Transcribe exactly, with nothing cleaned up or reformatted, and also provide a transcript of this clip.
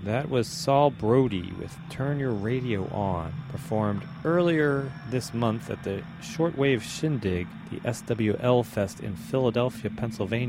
That was Saul Brody with Turn Your Radio On, performed earlier this month at the Shortwave Shindig, the S W L Fest in Philadelphia, Pennsylvania.